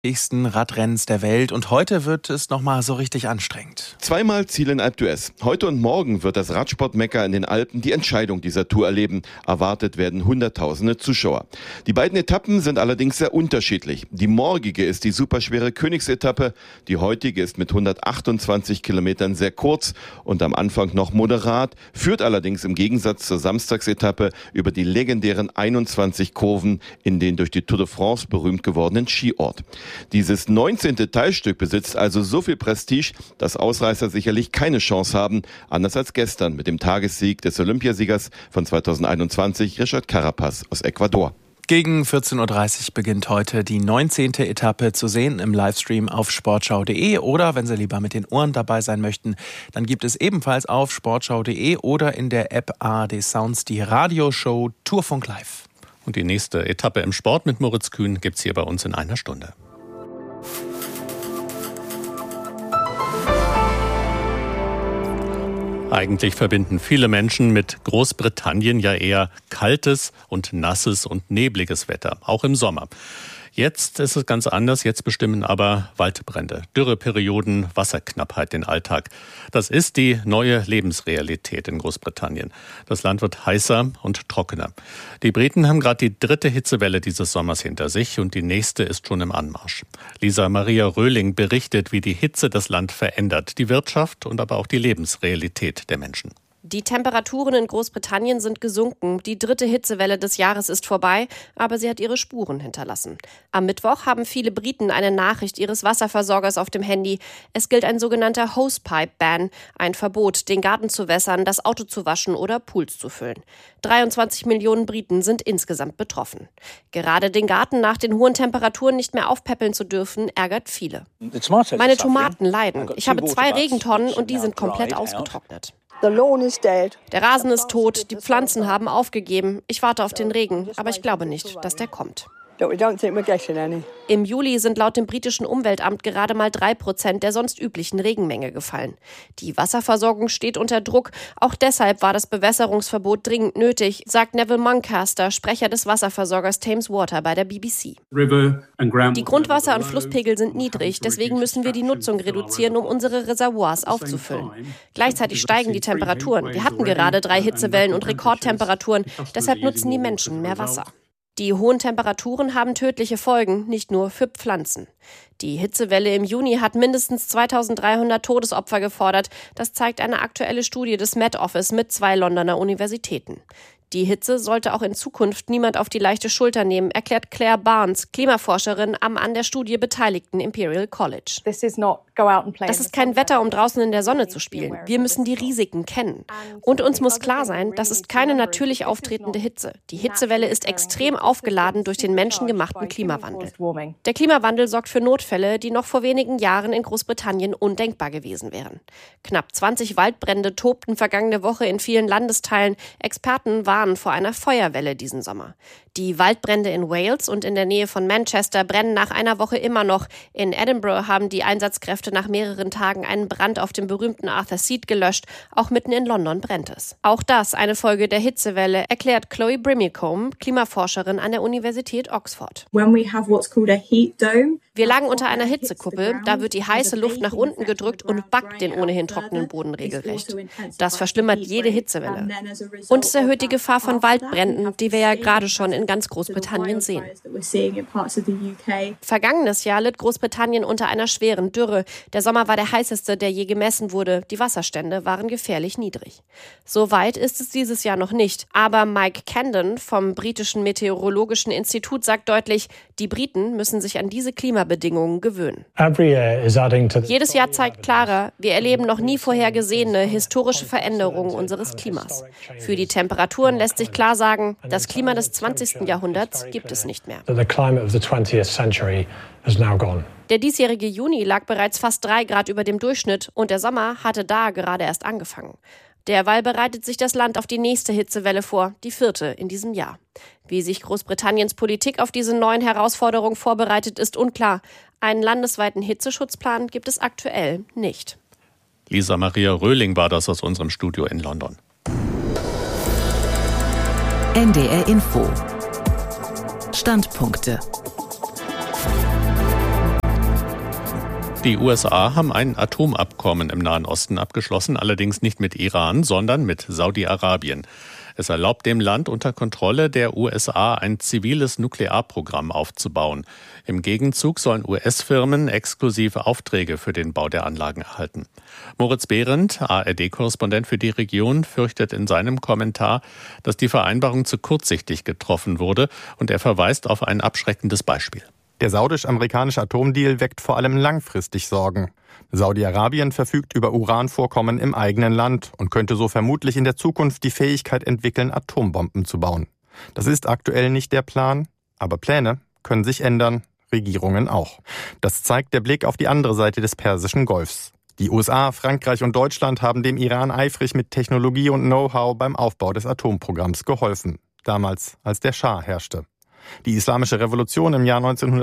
Wichtigsten Radrennens der Welt und heute wird es nochmal so richtig anstrengend. Zweimal Ziel in Alpe d'Huez. Heute und morgen wird das Radsport-Mekka in den Alpen die Entscheidung dieser Tour erleben. Erwartet werden Hunderttausende Zuschauer. Die beiden Etappen sind allerdings sehr unterschiedlich. Die morgige ist die superschwere Königsetappe. Die heutige ist mit 128 Kilometern sehr kurz und am Anfang noch moderat, führt allerdings im Gegensatz zur Samstagsetappe über die legendären 21 Kurven in den durch die Tour de France berühmt gewordenen Skiort. Dieses 19. Teilstück besitzt also so viel Prestige, dass Ausreißer sicherlich keine Chance haben, anders als gestern mit dem Tagessieg des Olympiasiegers von 2021, Richard Carapaz aus Ecuador. Gegen 14.30 Uhr beginnt heute die 19. Etappe zu sehen im Livestream auf sportschau.de oder wenn Sie lieber mit den Ohren dabei sein möchten, dann gibt es ebenfalls auf sportschau.de oder in der App ARD Sounds die Radioshow Tourfunk Live. Und die nächste Etappe im Sport mit Moritz Kühn gibt's hier bei uns in einer Stunde. Eigentlich verbinden viele Menschen mit Großbritannien ja eher kaltes und nasses und nebliges Wetter, auch im Sommer. Jetzt ist es ganz anders, jetzt bestimmen aber Waldbrände, Dürreperioden, Wasserknappheit den Alltag. Das ist die neue Lebensrealität in Großbritannien. Das Land wird heißer und trockener. Die Briten haben gerade die 3. Hitzewelle dieses Sommers hinter sich und die nächste ist schon im Anmarsch. Lisa Maria Röhling berichtet, wie die Hitze das Land verändert, die Wirtschaft und aber auch die Lebensrealität der Menschen. Die Temperaturen in Großbritannien sind gesunken. Die 3. Hitzewelle des Jahres ist vorbei, aber sie hat ihre Spuren hinterlassen. Am Mittwoch haben viele Briten eine Nachricht ihres Wasserversorgers auf dem Handy. Es gilt ein sogenannter Hosepipe-Ban, ein Verbot, den Garten zu wässern, das Auto zu waschen oder Pools zu füllen. 23 Millionen Briten sind insgesamt betroffen. Gerade den Garten nach den hohen Temperaturen nicht mehr aufpäppeln zu dürfen, ärgert viele. Meine Tomaten leiden. Ich habe 2 Regentonnen und die sind komplett ausgetrocknet. Der Rasen ist tot, die Pflanzen haben aufgegeben. Ich warte auf den Regen, aber ich glaube nicht, dass der kommt. Im Juli sind laut dem britischen Umweltamt gerade mal 3% der sonst üblichen Regenmenge gefallen. Die Wasserversorgung steht unter Druck. Auch deshalb war das Bewässerungsverbot dringend nötig, sagt Neville Muncaster, Sprecher des Wasserversorgers Thames Water bei der BBC. Die Grundwasser- und Flusspegel sind niedrig, deswegen müssen wir die Nutzung reduzieren, um unsere Reservoirs aufzufüllen. Gleichzeitig steigen die Temperaturen. Wir hatten gerade 3 Hitzewellen und Rekordtemperaturen, deshalb nutzen die Menschen mehr Wasser. Die hohen Temperaturen haben tödliche Folgen, nicht nur für Pflanzen. Die Hitzewelle im Juni hat mindestens 2300 Todesopfer gefordert. Das zeigt eine aktuelle Studie des Met Office mit 2 Londoner Universitäten. Die Hitze sollte auch in Zukunft niemand auf die leichte Schulter nehmen, erklärt Claire Barnes, Klimaforscherin am an der Studie beteiligten Imperial College. Das ist kein Wetter, um draußen in der Sonne zu spielen. Wir müssen die Risiken kennen. Und uns muss klar sein, das ist keine natürlich auftretende Hitze. Die Hitzewelle ist extrem aufgeladen durch den menschengemachten Klimawandel. Der Klimawandel sorgt für Notfälle, die noch vor wenigen Jahren in Großbritannien undenkbar gewesen wären. Knapp 20 Waldbrände tobten vergangene Woche in vielen Landesteilen. Experten warnen vor einer Feuerwelle diesen Sommer. Die Waldbrände in Wales und in der Nähe von Manchester brennen nach einer Woche immer noch. In Edinburgh haben die Einsatzkräfte nach mehreren Tagen einen Brand auf dem berühmten Arthur Seat gelöscht. Auch mitten in London brennt es. Auch das eine Folge der Hitzewelle, erklärt Chloe Brimicombe, Klimaforscherin an der Universität Oxford. Wir lagen unter einer Hitzekuppel, da wird die heiße Luft nach unten gedrückt und backt den ohnehin trockenen Boden regelrecht. Das verschlimmert jede Hitzewelle. Und es erhöht die Gefahr von Waldbränden, die wir ja gerade schon in ganz Großbritannien sehen. Vergangenes Jahr litt Großbritannien unter einer schweren Dürre. Der Sommer war der heißeste, der je gemessen wurde. Die Wasserstände waren gefährlich niedrig. So weit ist es dieses Jahr noch nicht. Aber Mike Camden vom britischen Meteorologischen Institut sagt deutlich, die Briten müssen sich an diese Klimabedingungen gewöhnen. Jedes Jahr zeigt klarer, wir erleben noch nie vorher gesehene historische Veränderungen unseres Klimas. Für die Temperaturen lässt sich klar sagen, das Klima des 20. Jahrhunderts gibt es nicht mehr. Der diesjährige Juni lag bereits fast 3 Grad über dem Durchschnitt und der Sommer hatte da gerade erst angefangen. Derweil bereitet sich das Land auf die nächste Hitzewelle vor, die 4. in diesem Jahr. Wie sich Großbritanniens Politik auf diese neuen Herausforderungen vorbereitet, ist unklar. Einen landesweiten Hitzeschutzplan gibt es aktuell nicht. Lisa Maria Röhling war das aus unserem Studio in London. NDR Info. Standpunkte. Die USA haben ein Atomabkommen im Nahen Osten abgeschlossen, allerdings nicht mit Iran, sondern mit Saudi-Arabien. Es erlaubt dem Land unter Kontrolle der USA ein ziviles Nuklearprogramm aufzubauen. Im Gegenzug sollen US-Firmen exklusive Aufträge für den Bau der Anlagen erhalten. Moritz Behrendt, ARD-Korrespondent für die Region, fürchtet in seinem Kommentar, dass die Vereinbarung zu kurzsichtig getroffen wurde, und er verweist auf ein abschreckendes Beispiel. Der saudisch-amerikanische Atomdeal weckt vor allem langfristig Sorgen. Saudi-Arabien verfügt über Uranvorkommen im eigenen Land und könnte so vermutlich in der Zukunft die Fähigkeit entwickeln, Atombomben zu bauen. Das ist aktuell nicht der Plan, aber Pläne können sich ändern, Regierungen auch. Das zeigt der Blick auf die andere Seite des Persischen Golfs. Die USA, Frankreich und Deutschland haben dem Iran eifrig mit Technologie und Know-how beim Aufbau des Atomprogramms geholfen. Damals, als der Schah herrschte. Die Islamische Revolution im Jahr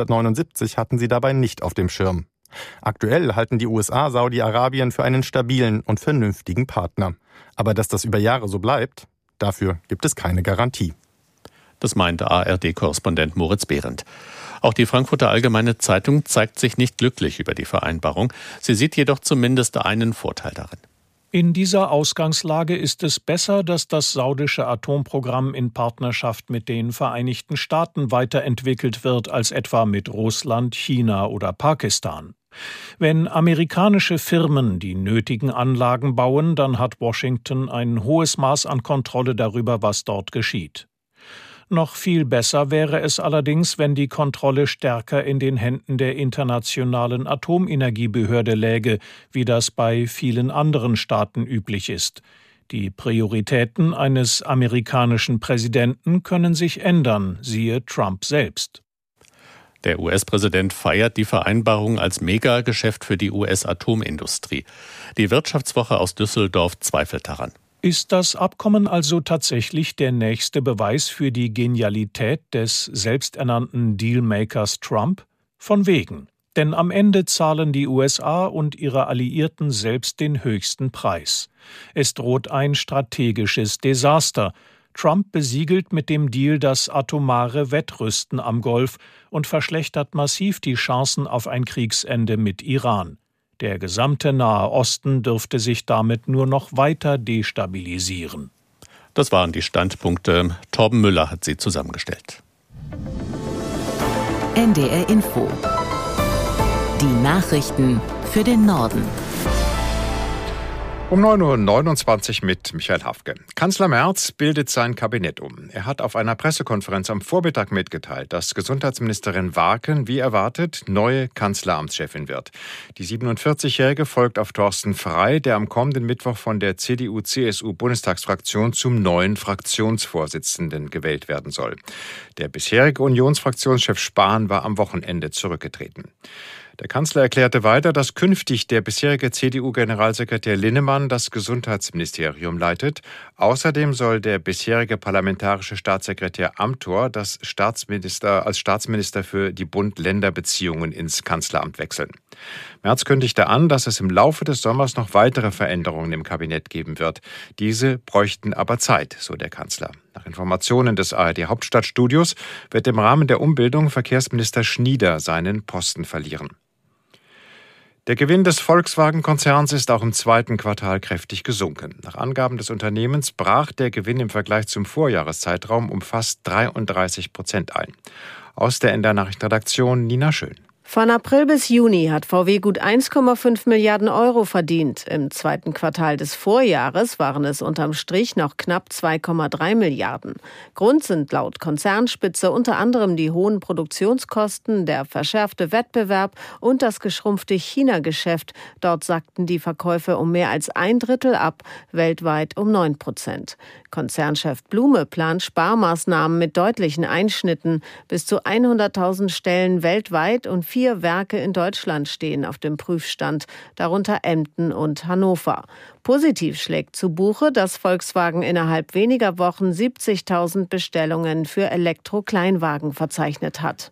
1979 hatten sie dabei nicht auf dem Schirm. Aktuell halten die USA Saudi-Arabien für einen stabilen und vernünftigen Partner. Aber dass das über Jahre so bleibt, dafür gibt es keine Garantie. Das meinte ARD-Korrespondent Moritz Behrendt. Auch die Frankfurter Allgemeine Zeitung zeigt sich nicht glücklich über die Vereinbarung. Sie sieht jedoch zumindest einen Vorteil darin. In dieser Ausgangslage ist es besser, dass das saudische Atomprogramm in Partnerschaft mit den Vereinigten Staaten weiterentwickelt wird als etwa mit Russland, China oder Pakistan. Wenn amerikanische Firmen die nötigen Anlagen bauen, dann hat Washington ein hohes Maß an Kontrolle darüber, was dort geschieht. Noch viel besser wäre es allerdings, wenn die Kontrolle stärker in den Händen der Internationalen Atomenergiebehörde läge, wie das bei vielen anderen Staaten üblich ist. Die Prioritäten eines amerikanischen Präsidenten können sich ändern, siehe Trump selbst. Der US-Präsident feiert die Vereinbarung als Megageschäft für die US-Atomindustrie. Die Wirtschaftswoche aus Düsseldorf zweifelt daran. Ist das Abkommen also tatsächlich der nächste Beweis für die Genialität des selbsternannten Dealmakers Trump? Von wegen. Denn am Ende zahlen die USA und ihre Alliierten selbst den höchsten Preis. Es droht ein strategisches Desaster. Trump besiegelt mit dem Deal das atomare Wettrüsten am Golf und verschlechtert massiv die Chancen auf ein Kriegsende mit Iran. Der gesamte Nahe Osten dürfte sich damit nur noch weiter destabilisieren. Das waren die Standpunkte. Torben Müller hat sie zusammengestellt. NDR Info. Die Nachrichten für den Norden. Um 9.29 Uhr mit Michael Hafke. Kanzler Merz bildet sein Kabinett um. Er hat auf einer Pressekonferenz am Vormittag mitgeteilt, dass Gesundheitsministerin Warken, wie erwartet, neue Kanzleramtschefin wird. Die 47-Jährige folgt auf Thorsten Frey, der am kommenden Mittwoch von der CDU-CSU-Bundestagsfraktion zum neuen Fraktionsvorsitzenden gewählt werden soll. Der bisherige Unionsfraktionschef Spahn war am Wochenende zurückgetreten. Der Kanzler erklärte weiter, dass künftig der bisherige CDU-Generalsekretär Linnemann das Gesundheitsministerium leitet. Außerdem soll der bisherige parlamentarische Staatssekretär Amthor als Staatsminister für die Bund-Länder-Beziehungen ins Kanzleramt wechseln. Merz kündigte an, dass es im Laufe des Sommers noch weitere Veränderungen im Kabinett geben wird. Diese bräuchten aber Zeit, so der Kanzler. Nach Informationen des ARD-Hauptstadtstudios wird im Rahmen der Umbildung Verkehrsminister Schnieder seinen Posten verlieren. Der Gewinn des Volkswagen-Konzerns ist auch im zweiten Quartal kräftig gesunken. Nach Angaben des Unternehmens brach der Gewinn im Vergleich zum Vorjahreszeitraum um fast 33% ein. Aus der NDR Nachrichtenredaktion Nina Schön. Von April bis Juni hat VW gut 1,5 Milliarden Euro verdient. Im zweiten Quartal des Vorjahres waren es unterm Strich noch knapp 2,3 Milliarden. Grund sind laut Konzernspitze unter anderem die hohen Produktionskosten, der verschärfte Wettbewerb und das geschrumpfte China-Geschäft. Dort sackten die Verkäufe um mehr als 1/3 ab, weltweit um 9%. Konzernchef Blume plant Sparmaßnahmen mit deutlichen Einschnitten. Bis zu 100.000 Stellen weltweit und 4 Werke in Deutschland stehen auf dem Prüfstand, darunter Emden und Hannover. Positiv schlägt zu Buche, dass Volkswagen innerhalb weniger Wochen 70.000 Bestellungen für Elektro-Kleinwagen verzeichnet hat.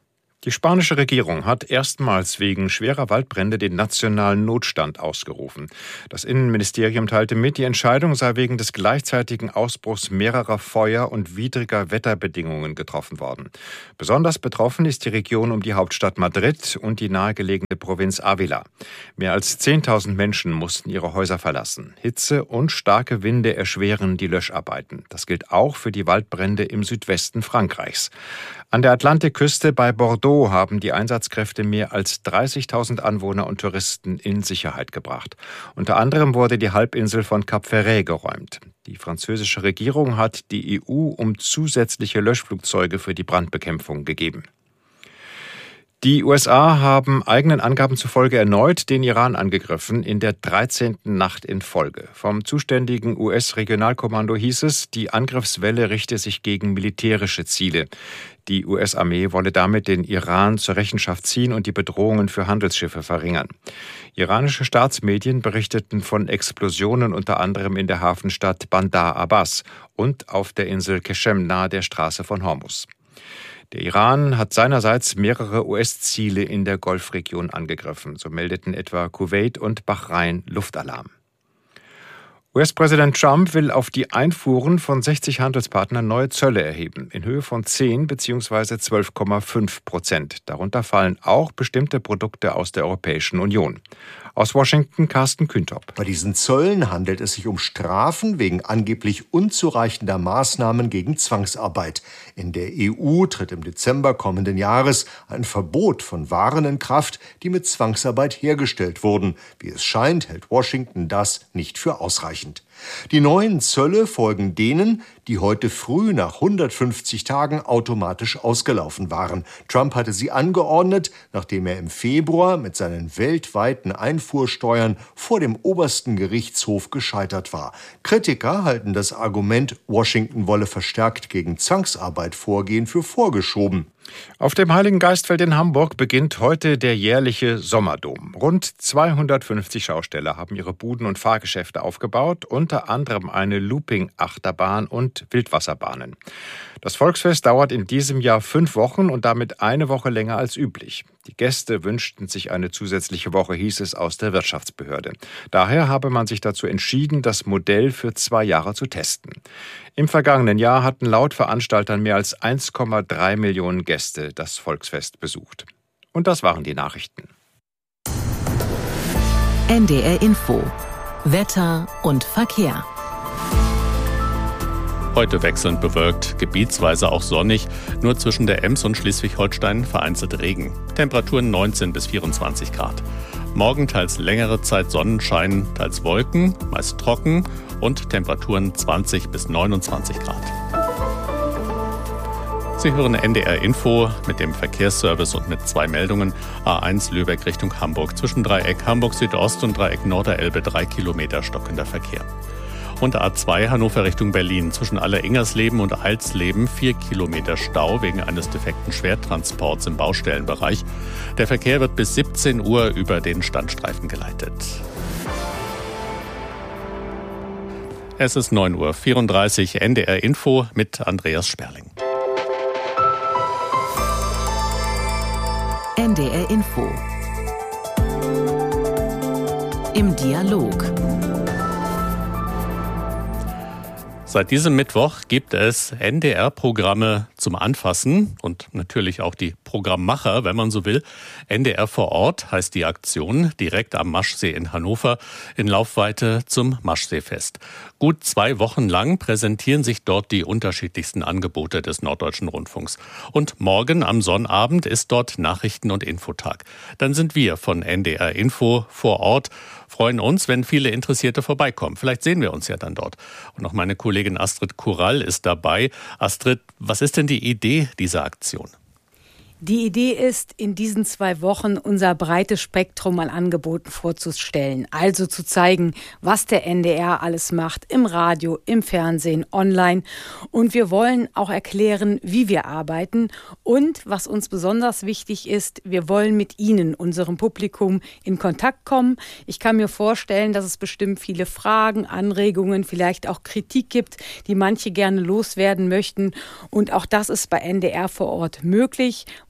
Die spanische Regierung hat erstmals wegen schwerer Waldbrände den nationalen Notstand ausgerufen. Das Innenministerium teilte mit, die Entscheidung sei wegen des gleichzeitigen Ausbruchs mehrerer Feuer und widriger Wetterbedingungen getroffen worden. Besonders betroffen ist die Region um die Hauptstadt Madrid und die nahegelegene Provinz Ávila. Mehr als 10.000 Menschen mussten ihre Häuser verlassen. Hitze und starke Winde erschweren die Löscharbeiten. Das gilt auch für die Waldbrände im Südwesten Frankreichs. An der Atlantikküste bei Bordeaux haben die Einsatzkräfte mehr als 30.000 Anwohner und Touristen in Sicherheit gebracht. Unter anderem wurde die Halbinsel von Cap Ferret geräumt. Die französische Regierung hat die EU um zusätzliche Löschflugzeuge für die Brandbekämpfung gegeben. Die USA haben eigenen Angaben zufolge erneut den Iran angegriffen, in der 13. Nacht in Folge. Vom zuständigen US-Regionalkommando hieß es, die Angriffswelle richte sich gegen militärische Ziele. Die US-Armee wolle damit den Iran zur Rechenschaft ziehen und die Bedrohungen für Handelsschiffe verringern. Iranische Staatsmedien berichteten von Explosionen unter anderem in der Hafenstadt Bandar Abbas und auf der Insel Qeshem nahe der Straße von Hormuz. Der Iran hat seinerseits mehrere US-Ziele in der Golfregion angegriffen. So meldeten etwa Kuwait und Bahrain Luftalarm. US-Präsident Trump will auf die Einfuhren von 60 Handelspartnern neue Zölle erheben, in Höhe von 10 bzw. 12,5%. Darunter fallen auch bestimmte Produkte aus der Europäischen Union. Aus Washington Carsten Küntop. Bei diesen Zöllen handelt es sich um Strafen wegen angeblich unzureichender Maßnahmen gegen Zwangsarbeit. In der EU tritt im Dezember kommenden Jahres ein Verbot von Waren in Kraft, die mit Zwangsarbeit hergestellt wurden. Wie es scheint, hält Washington das nicht für ausreichend. Die neuen Zölle folgen denen, die heute früh nach 150 Tagen automatisch ausgelaufen waren. Trump hatte sie angeordnet, nachdem er im Februar mit seinen weltweiten Einfuhrsteuern vor dem obersten Gerichtshof gescheitert war. Kritiker halten das Argument, Washington wolle verstärkt gegen Zwangsarbeit vorgehen, für vorgeschoben. Auf dem Heiligen Geistfeld in Hamburg beginnt heute der jährliche Sommerdom. Rund 250 Schausteller haben ihre Buden und Fahrgeschäfte aufgebaut, unter anderem eine Looping-Achterbahn und Wildwasserbahnen. Das Volksfest dauert in diesem Jahr 5 Wochen und damit eine Woche länger als üblich. Die Gäste wünschten sich eine zusätzliche Woche, hieß es aus der Wirtschaftsbehörde. Daher habe man sich dazu entschieden, das Modell für 2 Jahre zu testen. Im vergangenen Jahr hatten laut Veranstaltern mehr als 1,3 Millionen Gäste das Volksfest besucht. Und das waren die Nachrichten. NDR Info. Wetter und Verkehr. Heute wechselnd bewölkt, gebietsweise auch sonnig, nur zwischen der Ems und Schleswig-Holstein vereinzelt Regen. Temperaturen 19 bis 24 Grad. Morgen teils längere Zeit Sonnenschein, teils Wolken, meist trocken und Temperaturen 20 bis 29 Grad. Sie hören NDR Info mit dem Verkehrsservice und mit 2 Meldungen. A1 Lübeck Richtung Hamburg. Zwischen Dreieck Hamburg Südost und Dreieck Norderelbe 3 Kilometer stockender Verkehr. Und A2 Hannover Richtung Berlin. Zwischen Alleringersleben und Alsleben 4 Kilometer Stau wegen eines defekten Schwertransports im Baustellenbereich. Der Verkehr wird bis 17 Uhr über den Standstreifen geleitet. Es ist 9:34 Uhr. NDR Info mit Andreas Sperling. NDR Info. Im Dialog. Seit diesem Mittwoch gibt es NDR-Programme zum Anfassen und natürlich auch die Programmmacher, wenn man so will. NDR vor Ort heißt die Aktion, direkt am Maschsee in Hannover, in Laufweite zum Maschseefest. Gut 2 Wochen lang präsentieren sich dort die unterschiedlichsten Angebote des Norddeutschen Rundfunks. Und morgen am Sonnabend ist dort Nachrichten- und Infotag. Dann sind wir von NDR Info vor Ort, freuen uns, wenn viele Interessierte vorbeikommen. Vielleicht sehen wir uns ja dann dort. Und auch meine Kollegin Astrid Kurall ist dabei. Astrid, was ist denn die Idee dieser Aktion? Die Idee ist, in diesen 2 Wochen unser breites Spektrum an Angeboten vorzustellen. Also zu zeigen, was der NDR alles macht, im Radio, im Fernsehen, online. Und wir wollen auch erklären, wie wir arbeiten. Und was uns besonders wichtig ist, wir wollen mit Ihnen, unserem Publikum, in Kontakt kommen. Ich kann mir vorstellen, dass es bestimmt viele Fragen, Anregungen, vielleicht auch Kritik gibt, die manche gerne loswerden möchten. Und auch das ist bei NDR vor Ort möglich.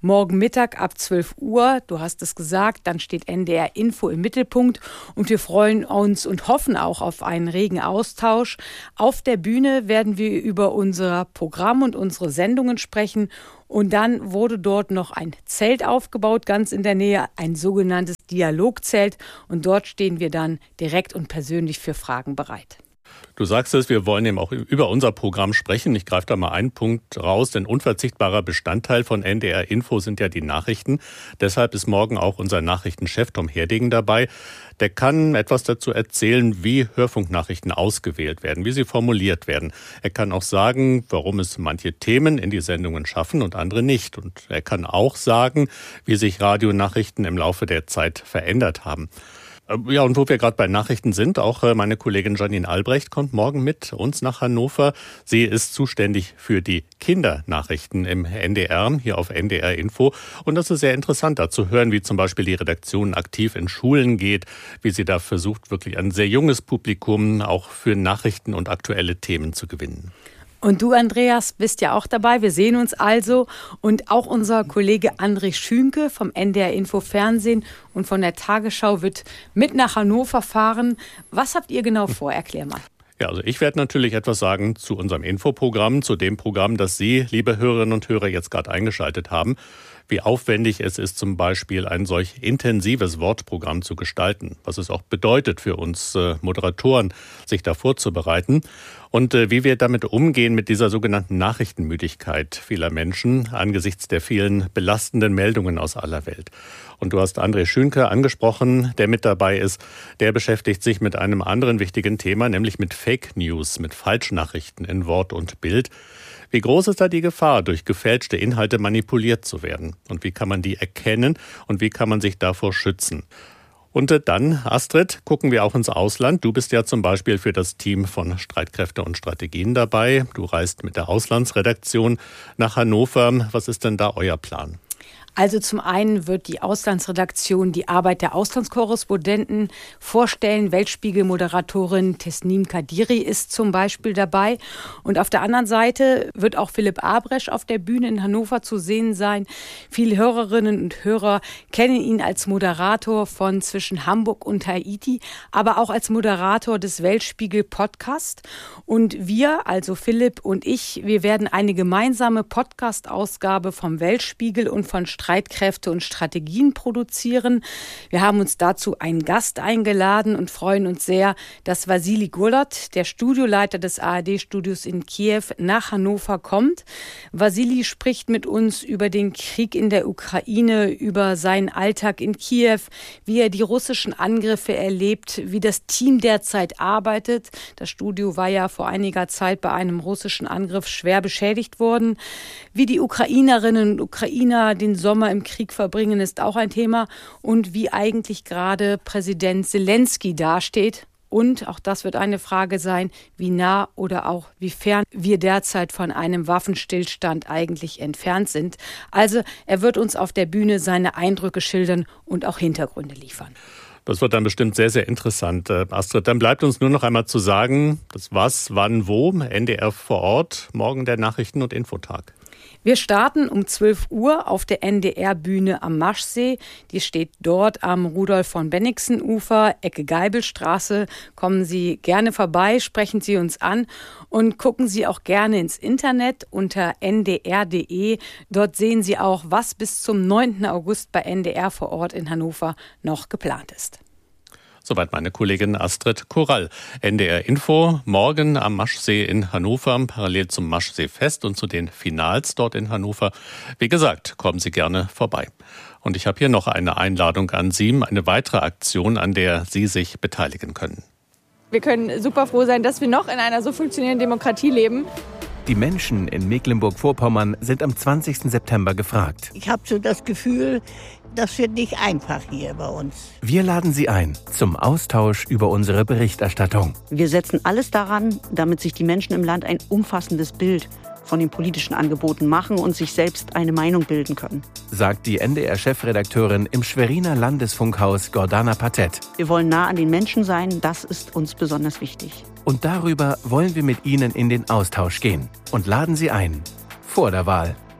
morgen Mittag ab 12 Uhr. Du hast es gesagt, dann steht NDR Info im Mittelpunkt und wir freuen uns und hoffen auch auf einen regen Austausch. Auf der Bühne werden wir über unser Programm und unsere Sendungen sprechen. Und dann wurde dort noch ein Zelt aufgebaut, ganz in der Nähe, ein sogenanntes Dialogzelt. Und dort stehen wir dann direkt und persönlich für Fragen bereit. Du sagst es, wir wollen eben auch über unser Programm sprechen. Ich greife da mal einen Punkt raus, denn unverzichtbarer Bestandteil von NDR Info sind ja die Nachrichten. Deshalb ist morgen auch unser Nachrichtenchef Tom Herdegen dabei. Der kann etwas dazu erzählen, wie Hörfunknachrichten ausgewählt werden, wie sie formuliert werden. Er kann auch sagen, warum es manche Themen in die Sendungen schaffen und andere nicht. Und er kann auch sagen, wie sich Radionachrichten im Laufe der Zeit verändert haben. Ja, und wo wir gerade bei Nachrichten sind, auch meine Kollegin Janine Albrecht kommt morgen mit uns nach Hannover. Sie ist zuständig für die Kindernachrichten im NDR, hier auf NDR Info. Und das ist sehr interessant, da zu hören, wie zum Beispiel die Redaktion aktiv in Schulen geht, wie sie da versucht, wirklich ein sehr junges Publikum auch für Nachrichten und aktuelle Themen zu gewinnen. Und du, Andreas, bist ja auch dabei. Wir sehen uns also. Und auch unser Kollege André Schünke vom NDR Info Fernsehen und von der Tagesschau wird mit nach Hannover fahren. Was habt ihr genau vor? Erklär mal. Ja, also ich werde natürlich etwas sagen zu unserem Infoprogramm, zu dem Programm, das Sie, liebe Hörerinnen und Hörer, jetzt gerade eingeschaltet haben. Wie aufwendig es ist, zum Beispiel ein solch intensives Wortprogramm zu gestalten, was es auch bedeutet für uns Moderatoren, sich da vorzubereiten und wie wir damit umgehen mit dieser sogenannten Nachrichtenmüdigkeit vieler Menschen angesichts der vielen belastenden Meldungen aus aller Welt. Und du hast André Schünke angesprochen, der mit dabei ist. Der beschäftigt sich mit einem anderen wichtigen Thema, nämlich mit Fake News, mit Falschnachrichten in Wort und Bild. Wie groß ist da die Gefahr, durch gefälschte Inhalte manipuliert zu werden? Und wie kann man die erkennen und wie kann man sich davor schützen? Und dann, Astrid, gucken wir auch ins Ausland. Du bist ja zum Beispiel für das Team von Streitkräfte und Strategien dabei. Du reist mit der Auslandsredaktion nach Hannover. Was ist denn da euer Plan? Also zum einen wird die Auslandsredaktion die Arbeit der Auslandskorrespondenten vorstellen. Weltspiegel-Moderatorin Tesnim Kadiri ist zum Beispiel dabei. Und auf der anderen Seite wird auch Philipp Abresch auf der Bühne in Hannover zu sehen sein. Viele Hörerinnen und Hörer kennen ihn als Moderator von Zwischen Hamburg und Haiti, aber auch als Moderator des Weltspiegel-Podcast. Und wir, also Philipp und ich, wir werden eine gemeinsame Podcast-Ausgabe vom Weltspiegel und von Streitkräfte und Strategien produzieren. Wir haben uns dazu einen Gast eingeladen und freuen uns sehr, dass Wassili Golod, der Studioleiter des ARD-Studios in Kiew, nach Hannover kommt. Wassili spricht mit uns über den Krieg in der Ukraine, über seinen Alltag in Kiew, wie er die russischen Angriffe erlebt, wie das Team derzeit arbeitet. Das Studio war ja vor einiger Zeit bei einem russischen Angriff schwer beschädigt worden. Wie die Ukrainerinnen und Ukrainer den Sommer im Krieg verbringen, ist auch ein Thema. Und wie eigentlich gerade Präsident Zelensky dasteht. Und, auch das wird eine Frage sein, wie nah oder auch wie fern wir derzeit von einem Waffenstillstand eigentlich entfernt sind. Also er wird uns auf der Bühne seine Eindrücke schildern und auch Hintergründe liefern. Das wird dann bestimmt sehr, sehr interessant. Astrid, dann bleibt uns nur noch einmal zu sagen, das was, wann, wo, NDR vor Ort, morgen der Nachrichten- und Infotag. Wir starten um 12 Uhr auf der NDR-Bühne am Maschsee. Die steht dort am Rudolf-von-Bennigsen-Ufer, Ecke Geibelstraße. Kommen Sie gerne vorbei, sprechen Sie uns an und gucken Sie auch gerne ins Internet unter ndr.de. Dort sehen Sie auch, was bis zum 9. August bei NDR vor Ort in Hannover noch geplant ist. Soweit meine Kollegin Astrid Korall. NDR Info, morgen am Maschsee in Hannover, parallel zum Maschsee-Fest und zu den Finals dort in Hannover. Wie gesagt, kommen Sie gerne vorbei. Und ich habe hier noch eine Einladung an Sie, eine weitere Aktion, an der Sie sich beteiligen können. Wir können super froh sein, dass wir noch in einer so funktionierenden Demokratie leben. Die Menschen in Mecklenburg-Vorpommern sind am 20. September gefragt. Ich habe so das Gefühl, das wird nicht einfach hier bei uns. Wir laden Sie ein zum Austausch über unsere Berichterstattung. Wir setzen alles daran, damit sich die Menschen im Land ein umfassendes Bild von den politischen Angeboten machen und sich selbst eine Meinung bilden können. Sagt die NDR-Chefredakteurin im Schweriner Landesfunkhaus Gordana Patet. Wir wollen nah an den Menschen sein, das ist uns besonders wichtig. Und darüber wollen wir mit Ihnen in den Austausch gehen und laden Sie ein. Vor der Wahl,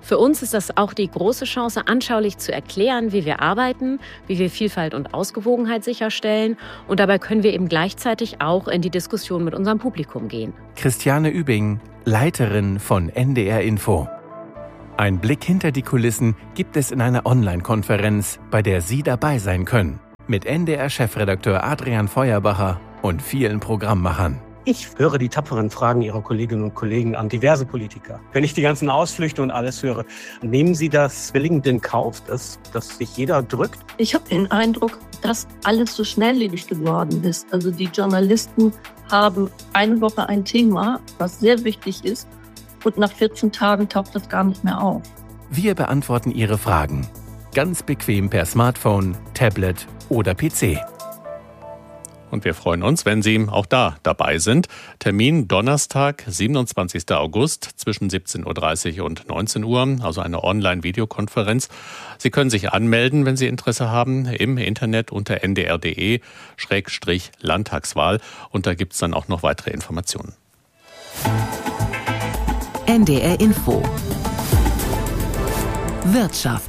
Für uns ist das auch die große Chance, anschaulich zu erklären, wie wir arbeiten, wie wir Vielfalt und Ausgewogenheit sicherstellen. Und dabei können wir eben gleichzeitig auch in die Diskussion mit unserem Publikum gehen. Christiane Übing, Leiterin von NDR Info. Ein Blick hinter die Kulissen gibt es in einer Online-Konferenz, bei der Sie dabei sein können. Mit NDR-Chefredakteur Adrian Feuerbacher und vielen Programmmachern. Ich höre die tapferen Fragen Ihrer Kolleginnen und Kollegen an diverse Politiker. Wenn ich die ganzen Ausflüchte und alles höre, nehmen Sie das billigend in Kauf, dass sich jeder drückt? Ich habe den Eindruck, dass alles so schnelllebig geworden ist. Also die Journalisten haben eine Woche ein Thema, was sehr wichtig ist, und nach 14 Tagen taucht das gar nicht mehr auf. Wir beantworten Ihre Fragen. Ganz bequem per Smartphone, Tablet oder PC. Und wir freuen uns, wenn Sie auch da dabei sind. Termin Donnerstag, 27. August zwischen 17.30 Uhr und 19 Uhr, also eine Online-Videokonferenz. Sie können sich anmelden, wenn Sie Interesse haben, im Internet unter ndr.de/Landtagswahl. Und da gibt es dann auch noch weitere Informationen. NDR Info. Wirtschaft.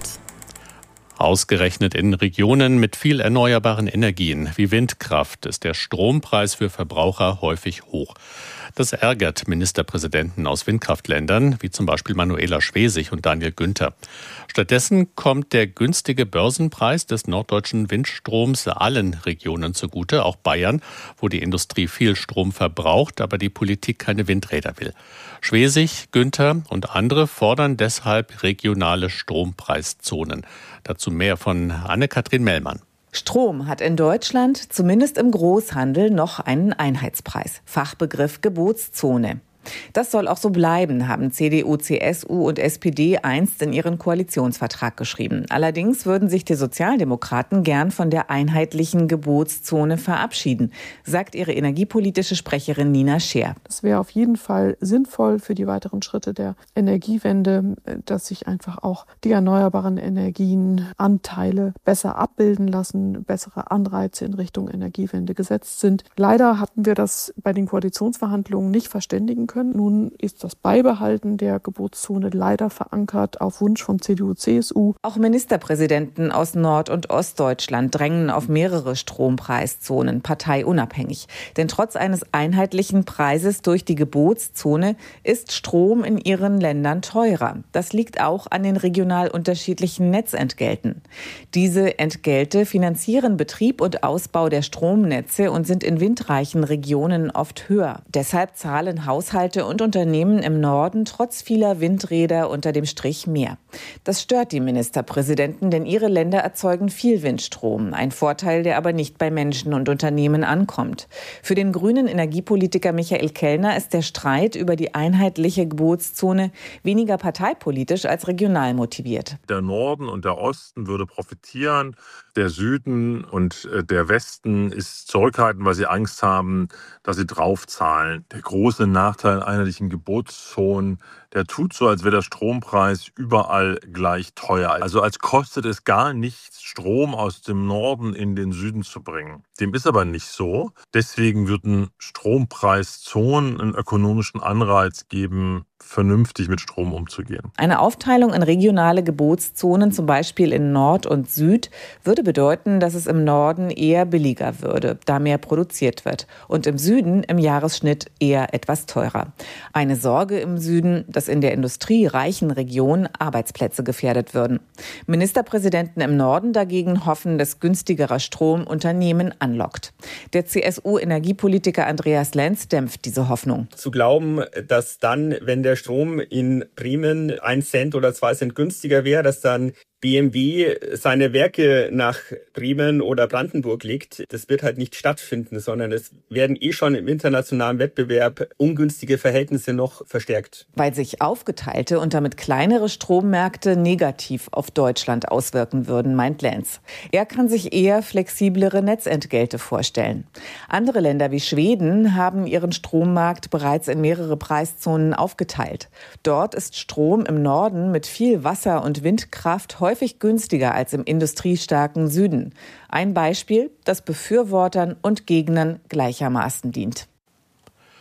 Ausgerechnet in Regionen mit viel erneuerbaren Energien wie Windkraft ist der Strompreis für Verbraucher häufig hoch. Das ärgert Ministerpräsidenten aus Windkraftländern, wie zum Beispiel Manuela Schwesig und Daniel Günther. Stattdessen kommt der günstige Börsenpreis des norddeutschen Windstroms allen Regionen zugute, auch Bayern, wo die Industrie viel Strom verbraucht, aber die Politik keine Windräder will. Schwesig, Günther und andere fordern deshalb regionale Strompreiszonen. Dazu mehr von Anne-Kathrin Mellmann. Strom hat in Deutschland, zumindest im Großhandel, noch einen Einheitspreis. Fachbegriff Gebotszone. Das soll auch so bleiben, haben CDU, CSU und SPD einst in ihren Koalitionsvertrag geschrieben. Allerdings würden sich die Sozialdemokraten gern von der einheitlichen Gebotszone verabschieden, sagt ihre energiepolitische Sprecherin Nina Scheer. Es wäre auf jeden Fall sinnvoll für die weiteren Schritte der Energiewende, dass sich einfach auch die erneuerbaren Energienanteile besser abbilden lassen, bessere Anreize in Richtung Energiewende gesetzt sind. Leider hatten wir das bei den Koalitionsverhandlungen nicht verständigen können. Nun ist das Beibehalten der Gebotszone leider verankert auf Wunsch von CDU, CSU. Auch Ministerpräsidenten aus Nord- und Ostdeutschland drängen auf mehrere Strompreiszonen, parteiunabhängig. Denn trotz eines einheitlichen Preises durch die Gebotszone ist Strom in ihren Ländern teurer. Das liegt auch an den regional unterschiedlichen Netzentgelten. Diese Entgelte finanzieren Betrieb und Ausbau der Stromnetze und sind in windreichen Regionen oft höher. Deshalb zahlen Haushalte und Unternehmen im Norden trotz vieler Windräder unter dem Strich mehr. Das stört die Ministerpräsidenten, denn ihre Länder erzeugen viel Windstrom. Ein Vorteil, der aber nicht bei Menschen und Unternehmen ankommt. Für den grünen Energiepolitiker Michael Kellner ist der Streit über die einheitliche Gebotszone weniger parteipolitisch als regional motiviert. Der Norden und der Osten würde profitieren. Der Süden und der Westen ist zurückhaltend, weil sie Angst haben, dass sie draufzahlen. Der große Nachteil einheitlichen Gebotszonen, der tut so, als wäre der Strompreis überall gleich teuer. Also als kostet es gar nichts, Strom aus dem Norden in den Süden zu bringen. Dem ist aber nicht so. Deswegen würden Strompreiszonen einen ökonomischen Anreiz geben, vernünftig mit Strom umzugehen. Eine Aufteilung in regionale Gebotszonen, zum Beispiel in Nord und Süd, würde bedeuten, dass es im Norden eher billiger würde, da mehr produziert wird, und im Süden im Jahresschnitt eher etwas teurer. Eine Sorge im Süden, dass in der industriereichen Region Arbeitsplätze gefährdet würden. Ministerpräsidenten im Norden dagegen hoffen, dass günstigerer Strom Unternehmen anlockt. Der CSU-Energiepolitiker Andreas Lenz dämpft diese Hoffnung. Zu glauben, dass dann, wenn der Strom in Bremen 1 Cent oder 2 Cent günstiger wäre, dass dann BMW seine Werke nach Bremen oder Brandenburg legt, das wird halt nicht stattfinden, sondern es werden schon im internationalen Wettbewerb ungünstige Verhältnisse noch verstärkt. Weil sich aufgeteilte und damit kleinere Strommärkte negativ auf Deutschland auswirken würden, meint Lenz. Er kann sich eher flexiblere Netzentgelte vorstellen. Andere Länder wie Schweden haben ihren Strommarkt bereits in mehrere Preiszonen aufgeteilt. Dort ist Strom im Norden mit viel Wasser- und Windkraft häufig günstiger als im industriestarken Süden. Ein Beispiel, das Befürwortern und Gegnern gleichermaßen dient.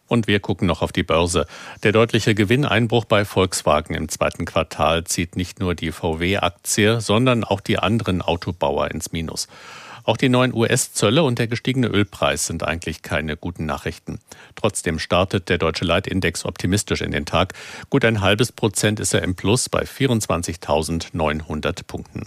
Und wir gucken noch auf die Börse. Der deutliche Gewinneinbruch bei Volkswagen im zweiten Quartal zieht nicht nur die VW-Aktie, sondern auch die anderen Autobauer ins Minus. Auch die neuen US-Zölle und der gestiegene Ölpreis sind eigentlich keine guten Nachrichten. Trotzdem startet der deutsche Leitindex optimistisch in den Tag. Gut 0,5% ist er im Plus bei 24.900 Punkten.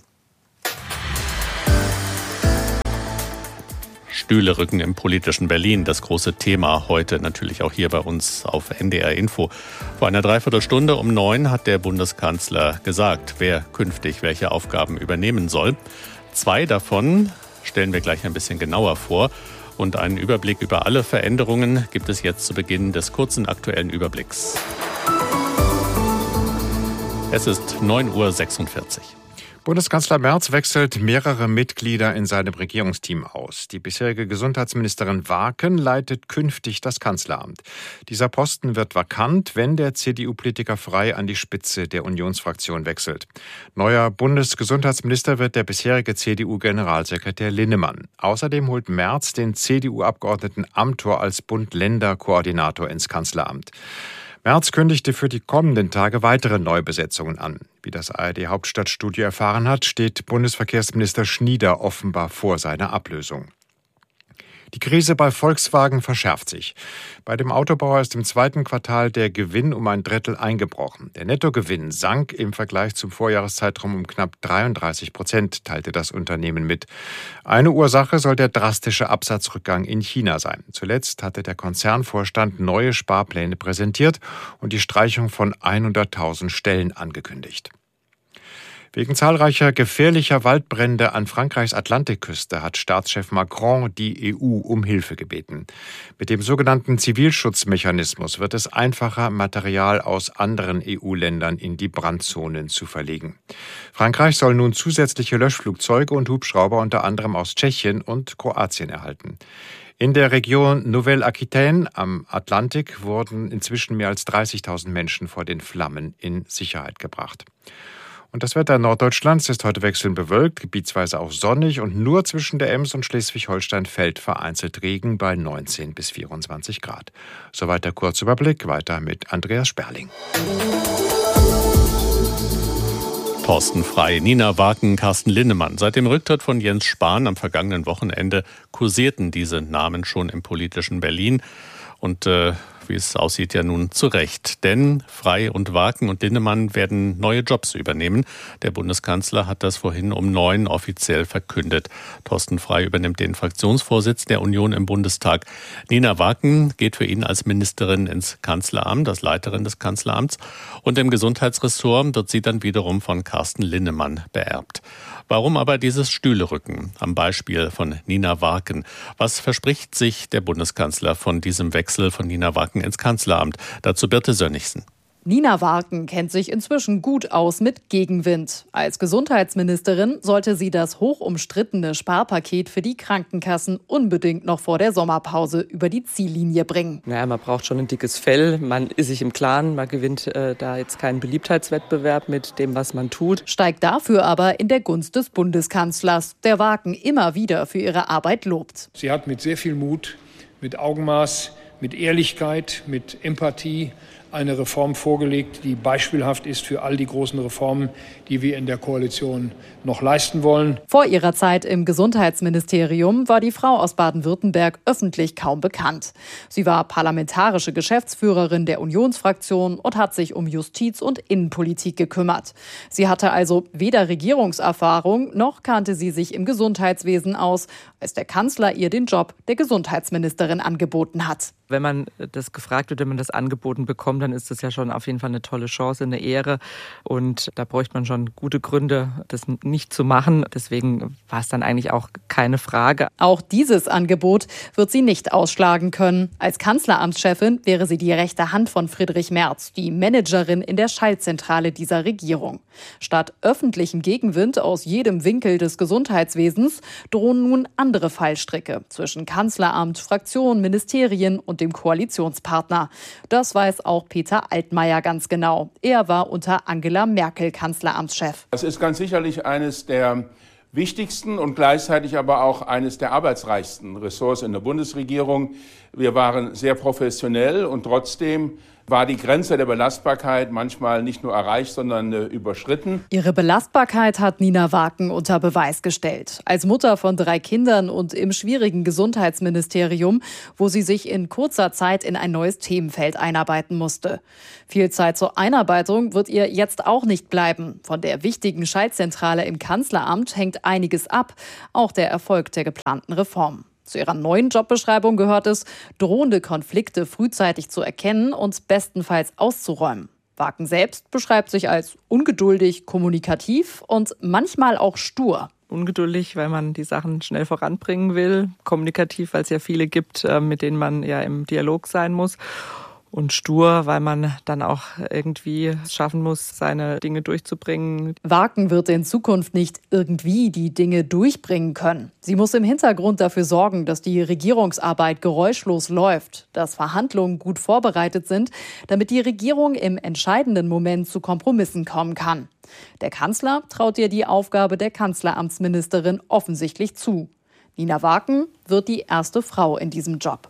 Stühlerücken im politischen Berlin, das große Thema heute natürlich auch hier bei uns auf NDR Info. Vor einer Dreiviertelstunde um 9 hat der Bundeskanzler gesagt, wer künftig welche Aufgaben übernehmen soll. 2 davon stellen wir gleich ein bisschen genauer vor. Und einen Überblick über alle Veränderungen gibt es jetzt zu Beginn des kurzen aktuellen Überblicks. Es ist 9.46 Uhr. Bundeskanzler Merz wechselt mehrere Mitglieder in seinem Regierungsteam aus. Die bisherige Gesundheitsministerin Warken leitet künftig das Kanzleramt. Dieser Posten wird vakant, wenn der CDU-Politiker Frey an die Spitze der Unionsfraktion wechselt. Neuer Bundesgesundheitsminister wird der bisherige CDU-Generalsekretär Linnemann. Außerdem holt Merz den CDU-Abgeordneten Amthor als Bund-Länder-Koordinator ins Kanzleramt. Merz kündigte für die kommenden Tage weitere Neubesetzungen an. Wie das ARD-Hauptstadtstudio erfahren hat, steht Bundesverkehrsminister Schnieder offenbar vor seiner Ablösung. Die Krise bei Volkswagen verschärft sich. Bei dem Autobauer ist im zweiten Quartal der Gewinn um 1/3 eingebrochen. Der Nettogewinn sank im Vergleich zum Vorjahreszeitraum um knapp 33%, teilte das Unternehmen mit. Eine Ursache soll der drastische Absatzrückgang in China sein. Zuletzt hatte der Konzernvorstand neue Sparpläne präsentiert und die Streichung von 100.000 Stellen angekündigt. Wegen zahlreicher gefährlicher Waldbrände an Frankreichs Atlantikküste hat Staatschef Macron die EU um Hilfe gebeten. Mit dem sogenannten Zivilschutzmechanismus wird es einfacher, Material aus anderen EU-Ländern in die Brandzonen zu verlegen. Frankreich soll nun zusätzliche Löschflugzeuge und Hubschrauber unter anderem aus Tschechien und Kroatien erhalten. In der Region Nouvelle-Aquitaine am Atlantik wurden inzwischen mehr als 30.000 Menschen vor den Flammen in Sicherheit gebracht. Und das Wetter Norddeutschlands ist heute wechselnd bewölkt, gebietsweise auch sonnig und nur zwischen der Ems und Schleswig-Holstein fällt vereinzelt Regen bei 19 bis 24 Grad. Soweit der Kurzüberblick, weiter mit Andreas Sperling. Thorsten Frey, Nina Warken, Carsten Linnemann. Seit dem Rücktritt von Jens Spahn am vergangenen Wochenende kursierten diese Namen schon im politischen Berlin. Und wie es aussieht, ja nun zu Recht. Denn Frey und Warken und Linnemann werden neue Jobs übernehmen. Der Bundeskanzler hat das vorhin um 9 offiziell verkündet. Thorsten Frey übernimmt den Fraktionsvorsitz der Union im Bundestag. Nina Warken geht für ihn als Ministerin ins Kanzleramt, als Leiterin des Kanzleramts. Und im Gesundheitsressort wird sie dann wiederum von Carsten Linnemann beerbt. Warum aber dieses Stühlerücken? Am Beispiel von Nina Warken. Was verspricht sich der Bundeskanzler von diesem Wechsel von Nina Warken ins Kanzleramt? Dazu Birte Sönnigsen. Nina Warken kennt sich inzwischen gut aus mit Gegenwind. Als Gesundheitsministerin sollte sie das hochumstrittene Sparpaket für die Krankenkassen unbedingt noch vor der Sommerpause über die Ziellinie bringen. Naja, man braucht schon ein dickes Fell. Man ist sich im Klaren, man gewinnt da jetzt keinen Beliebtheitswettbewerb mit dem, was man tut. Steigt dafür aber in der Gunst des Bundeskanzlers, der Warken immer wieder für ihre Arbeit lobt. Sie hat mit sehr viel Mut, mit Augenmaß, mit Ehrlichkeit, mit Empathie eine Reform vorgelegt, die beispielhaft ist für all die großen Reformen, die wir in der Koalition noch leisten wollen. Vor ihrer Zeit im Gesundheitsministerium war die Frau aus Baden-Württemberg öffentlich kaum bekannt. Sie war parlamentarische Geschäftsführerin der Unionsfraktion und hat sich um Justiz- und Innenpolitik gekümmert. Sie hatte also weder Regierungserfahrung, noch kannte sie sich im Gesundheitswesen aus, als der Kanzler ihr den Job der Gesundheitsministerin angeboten hat. Wenn man das gefragt wird, wenn man das angeboten bekommt, dann ist das ja schon auf jeden Fall eine tolle Chance, eine Ehre. Und da bräuchte man schon gute Gründe, das nicht zu machen. Deswegen war es dann eigentlich auch keine Frage. Auch dieses Angebot wird sie nicht ausschlagen können. Als Kanzleramtschefin wäre sie die rechte Hand von Friedrich Merz, die Managerin in der Schaltzentrale dieser Regierung. Statt öffentlichem Gegenwind aus jedem Winkel des Gesundheitswesens drohen nun andere Fallstricke zwischen Kanzleramt, Fraktion, Ministerien und dem Koalitionspartner. Das weiß auch Peter Altmaier ganz genau. Er war unter Angela Merkel Kanzleramtschef. Das ist ganz sicherlich eines der wichtigsten und gleichzeitig aber auch eines der arbeitsreichsten Ressorts in der Bundesregierung. Wir waren sehr professionell und trotzdem war die Grenze der Belastbarkeit manchmal nicht nur erreicht, sondern überschritten. Ihre Belastbarkeit hat Nina Waken unter Beweis gestellt. Als Mutter von 3 Kindern und im schwierigen Gesundheitsministerium, wo sie sich in kurzer Zeit in ein neues Themenfeld einarbeiten musste. Viel Zeit zur Einarbeitung wird ihr jetzt auch nicht bleiben. Von der wichtigen Schaltzentrale im Kanzleramt hängt einiges ab, auch der Erfolg der geplanten Reform. Zu ihrer neuen Jobbeschreibung gehört es, drohende Konflikte frühzeitig zu erkennen und bestenfalls auszuräumen. Waken selbst beschreibt sich als ungeduldig, kommunikativ und manchmal auch stur. Ungeduldig, weil man die Sachen schnell voranbringen will. Kommunikativ, weil es ja viele gibt, mit denen man ja im Dialog sein muss. Und stur, weil man dann auch irgendwie schaffen muss, seine Dinge durchzubringen. Waken wird in Zukunft nicht irgendwie die Dinge durchbringen können. Sie muss im Hintergrund dafür sorgen, dass die Regierungsarbeit geräuschlos läuft, dass Verhandlungen gut vorbereitet sind, damit die Regierung im entscheidenden Moment zu Kompromissen kommen kann. Der Kanzler traut ihr die Aufgabe der Kanzleramtsministerin offensichtlich zu. Nina Waken wird die erste Frau in diesem Job.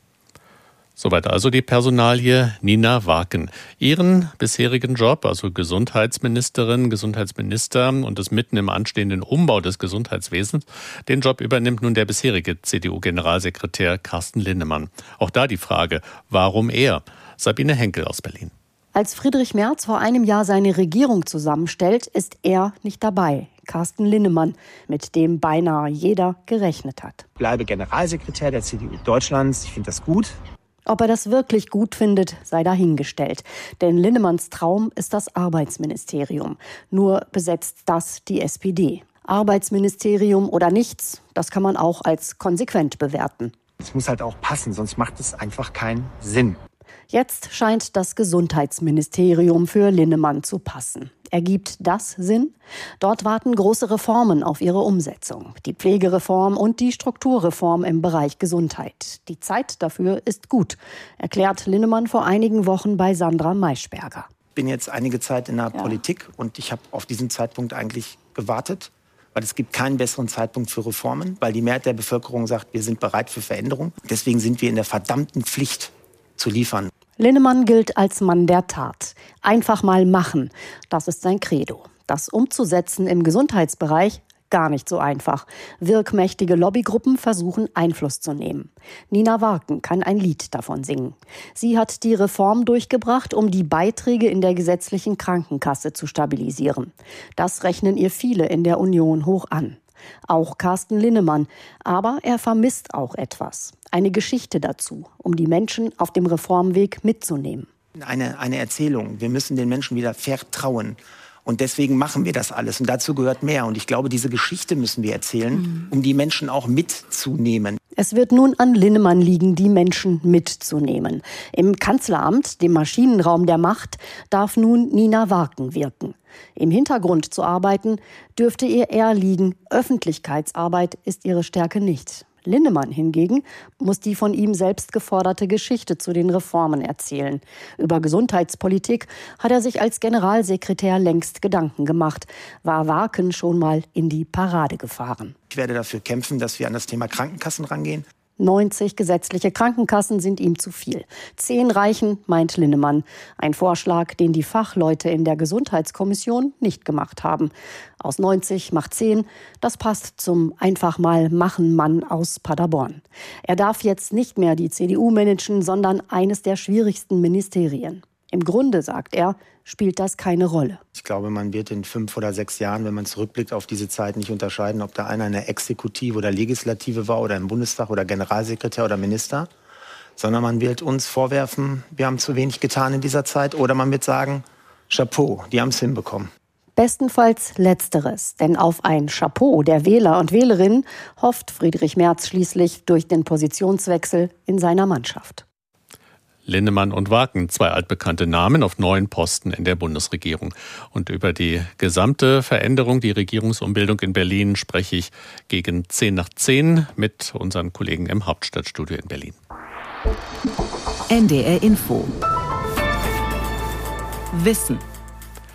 Soweit also die Personalie Nina Waken. Ihren bisherigen Job, also Gesundheitsministerin, Gesundheitsminister und das mitten im anstehenden Umbau des Gesundheitswesens, den Job übernimmt nun der bisherige CDU-Generalsekretär Carsten Linnemann. Auch da die Frage, warum er? Sabine Henkel aus Berlin. Als Friedrich Merz vor einem Jahr seine Regierung zusammenstellt, ist er nicht dabei. Carsten Linnemann, mit dem beinahe jeder gerechnet hat. Ich bleibe Generalsekretär der CDU Deutschlands. Ich finde das gut. Ob er das wirklich gut findet, sei dahingestellt. Denn Linnemanns Traum ist das Arbeitsministerium. Nur besetzt das die SPD. Arbeitsministerium oder nichts, das kann man auch als konsequent bewerten. Es muss halt auch passen, sonst macht es einfach keinen Sinn. Jetzt scheint das Gesundheitsministerium für Linnemann zu passen. Ergibt das Sinn? Dort warten große Reformen auf ihre Umsetzung. Die Pflegereform und die Strukturreform im Bereich Gesundheit. Die Zeit dafür ist gut, erklärt Linnemann vor einigen Wochen bei Sandra Maischberger. Ich bin jetzt einige Zeit in der Politik und ich habe auf diesen Zeitpunkt eigentlich gewartet. Weil es gibt keinen besseren Zeitpunkt für Reformen, weil die Mehrheit der Bevölkerung sagt, wir sind bereit für Veränderung. Deswegen sind wir in der verdammten Pflicht zu liefern. Linnemann gilt als Mann der Tat. Einfach mal machen, das ist sein Credo. Das umzusetzen im Gesundheitsbereich gar nicht so einfach. Wirkmächtige Lobbygruppen versuchen Einfluss zu nehmen. Nina Waken kann ein Lied davon singen. Sie hat die Reform durchgebracht, um die Beiträge in der gesetzlichen Krankenkasse zu stabilisieren. Das rechnen ihr viele in der Union hoch an. Auch Carsten Linnemann. Aber er vermisst auch etwas. Eine Geschichte dazu, um die Menschen auf dem Reformweg mitzunehmen. Eine Erzählung. Wir müssen den Menschen wieder vertrauen. Und deswegen machen wir das alles. Und dazu gehört mehr. Und ich glaube, diese Geschichte müssen wir erzählen, um die Menschen auch mitzunehmen. Es wird nun an Linnemann liegen, die Menschen mitzunehmen. Im Kanzleramt, dem Maschinenraum der Macht, darf nun Nina Waken wirken. Im Hintergrund zu arbeiten, dürfte ihr eher liegen. Öffentlichkeitsarbeit ist ihre Stärke nicht. Linnemann hingegen muss die von ihm selbst geforderte Geschichte zu den Reformen erzählen. Über Gesundheitspolitik hat er sich als Generalsekretär längst Gedanken gemacht, war Waken schon mal in die Parade gefahren. Ich werde dafür kämpfen, dass wir an das Thema Krankenkassen rangehen. 90 gesetzliche Krankenkassen sind ihm zu viel. 10 reichen, meint Linnemann. Ein Vorschlag, den die Fachleute in der Gesundheitskommission nicht gemacht haben. Aus 90 macht 10. Das passt zum einfach mal machen Mann aus Paderborn. Er darf jetzt nicht mehr die CDU managen, sondern eines der schwierigsten Ministerien. Im Grunde, sagt er, spielt das keine Rolle. Ich glaube, man wird in 5 oder 6 Jahren, wenn man zurückblickt auf diese Zeit, nicht unterscheiden, ob da einer eine Exekutive oder Legislative war oder im Bundestag oder Generalsekretär oder Minister, sondern man wird uns vorwerfen, wir haben zu wenig getan in dieser Zeit, oder man wird sagen, Chapeau, die haben es hinbekommen. Bestenfalls Letzteres, denn auf ein Chapeau der Wähler und Wählerinnen hofft Friedrich Merz schließlich durch den Positionswechsel in seiner Mannschaft. Linnemann und Waken, 2 altbekannte Namen auf neuen Posten in der Bundesregierung. Und über die gesamte Veränderung, die Regierungsumbildung in Berlin, spreche ich gegen 10:10 mit unseren Kollegen im Hauptstadtstudio in Berlin. NDR Info. Wissen.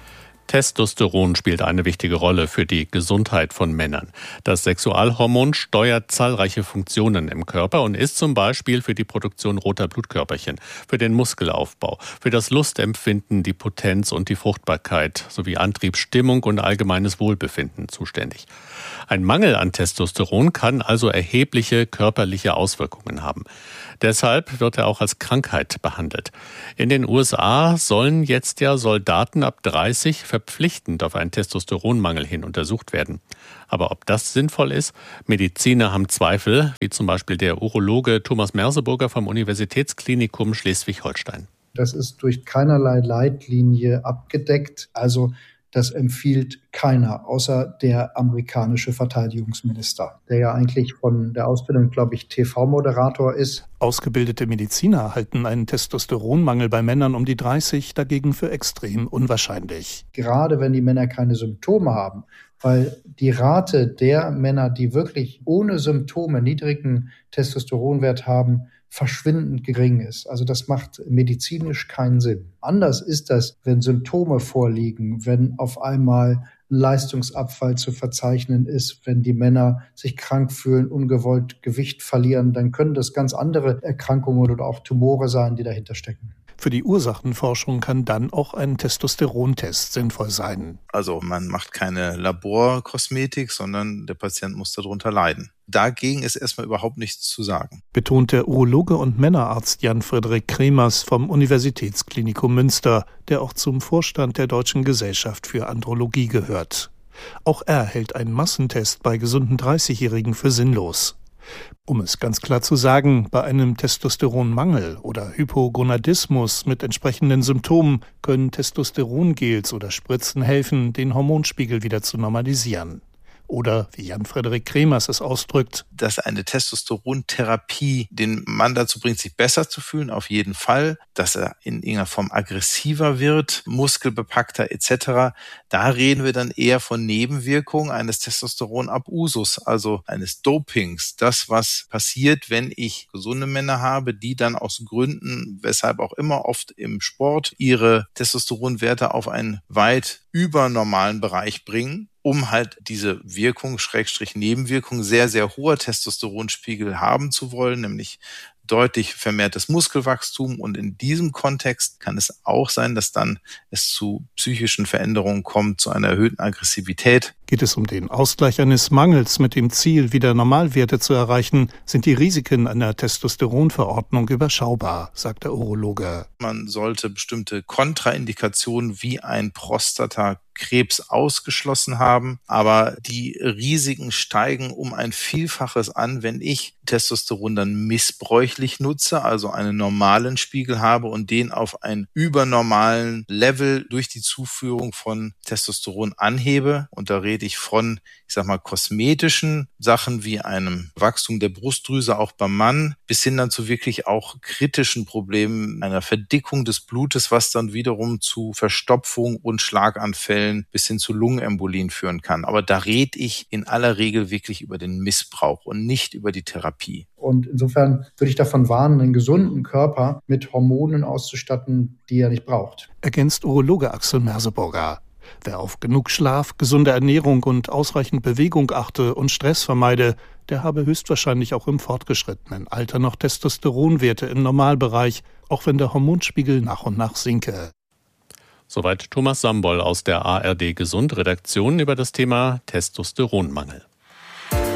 Testosteron spielt eine wichtige Rolle für die Gesundheit von Männern. Das Sexualhormon steuert zahlreiche Funktionen im Körper und ist zum Beispiel für die Produktion roter Blutkörperchen, für den Muskelaufbau, für das Lustempfinden, die Potenz und die Fruchtbarkeit sowie Antrieb, Stimmung und allgemeines Wohlbefinden zuständig. Ein Mangel an Testosteron kann also erhebliche körperliche Auswirkungen haben. Deshalb wird er auch als Krankheit behandelt. In den USA sollen jetzt ja Soldaten ab 30 verpflichtend auf einen Testosteronmangel hin untersucht werden. Aber ob das sinnvoll ist? Mediziner haben Zweifel, wie zum Beispiel der Urologe Thomas Merseburger vom Universitätsklinikum Schleswig-Holstein. Das ist durch keinerlei Leitlinie abgedeckt. Also das empfiehlt keiner, außer der amerikanische Verteidigungsminister, der ja eigentlich von der Ausbildung, glaube ich, TV-Moderator ist. Ausgebildete Mediziner halten einen Testosteronmangel bei Männern um die 30 dagegen für extrem unwahrscheinlich. Gerade wenn die Männer keine Symptome haben, weil die Rate der Männer, die wirklich ohne Symptome niedrigen Testosteronwert haben, verschwindend gering ist. Also das macht medizinisch keinen Sinn. Anders ist das, wenn Symptome vorliegen, wenn auf einmal ein Leistungsabfall zu verzeichnen ist, wenn die Männer sich krank fühlen, ungewollt Gewicht verlieren, dann können das ganz andere Erkrankungen oder auch Tumore sein, die dahinter stecken. Für die Ursachenforschung kann dann auch ein Testosterontest sinnvoll sein. Also man macht keine Laborkosmetik, sondern der Patient muss darunter leiden. Dagegen ist erstmal überhaupt nichts zu sagen. Betont der Urologe und Männerarzt Jan-Frederik Kremers vom Universitätsklinikum Münster, der auch zum Vorstand der Deutschen Gesellschaft für Andrologie gehört. Auch er hält einen Massentest bei gesunden 30-Jährigen für sinnlos. Um es ganz klar zu sagen, bei einem Testosteronmangel oder Hypogonadismus mit entsprechenden Symptomen können Testosterongels oder Spritzen helfen, den Hormonspiegel wieder zu normalisieren. Oder, wie Jan-Frederik Kremers es ausdrückt, dass eine Testosterontherapie den Mann dazu bringt, sich besser zu fühlen, auf jeden Fall. Dass er in irgendeiner Form aggressiver wird, muskelbepackter etc. Da reden wir dann eher von Nebenwirkungen eines Testosteronabusus, also eines Dopings. Das, was passiert, wenn ich gesunde Männer habe, die dann aus Gründen, weshalb auch immer, oft im Sport ihre Testosteronwerte auf einen weit übernormalen Bereich bringen, um halt diese Wirkung, Nebenwirkung, sehr, sehr hoher Testosteronspiegel haben zu wollen, nämlich deutlich vermehrtes Muskelwachstum. Und in diesem Kontext kann es auch sein, dass dann es zu psychischen Veränderungen kommt, zu einer erhöhten Aggressivität. Geht es um den Ausgleich eines Mangels mit dem Ziel, wieder Normalwerte zu erreichen, sind die Risiken einer Testosteronverordnung überschaubar, sagt der Urologe. Man sollte bestimmte Kontraindikationen wie ein Prostatakrebs ausgeschlossen haben, aber die Risiken steigen um ein Vielfaches an, wenn ich Testosteron dann missbräuchlich nutze, also einen normalen Spiegel habe und den auf einen übernormalen Level durch die Zuführung von Testosteron anhebe. Und da rede ich von, kosmetischen Sachen wie einem Wachstum der Brustdrüse auch beim Mann, bis hin dann zu wirklich auch kritischen Problemen, einer Verdickung des Blutes, was dann wiederum zu Verstopfung und Schlaganfällen bis hin zu Lungenembolien führen kann. Aber da rede ich in aller Regel wirklich über den Missbrauch und nicht über die Therapie. Und insofern würde ich davon warnen, einen gesunden Körper mit Hormonen auszustatten, die er nicht braucht. Ergänzt Urologe Axel Merseburger. Wer auf genug Schlaf, gesunde Ernährung und ausreichend Bewegung achte und Stress vermeide, der habe höchstwahrscheinlich auch im fortgeschrittenen Alter noch Testosteronwerte im Normalbereich, auch wenn der Hormonspiegel nach und nach sinke. Soweit Thomas Sambol aus der ARD Gesund Redaktion über das Thema Testosteronmangel.